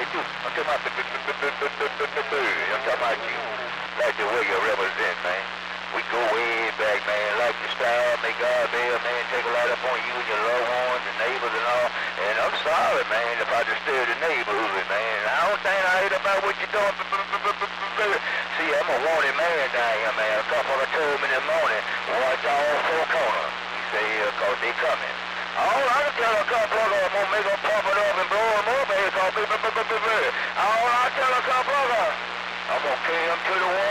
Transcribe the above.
you. I'm talking about I'm talking about you. Like the way you represent, man. We go way back, man. Like your style, may God bear, man, take a lot up on you and your loved ones and neighbors and all. And I'm sorry, man, if I disturbed the neighborhood, man. I don't think I hate about what you're doing. See, I'm a wanted man down here, man. A couple of told me in the morning, watch all four corners. He say, cause they coming. All I can tell a couple of them, I'm gonna make them pump it up and blow them up, man, cause all I tell a couple of them, I'm gonna carry them to the wall.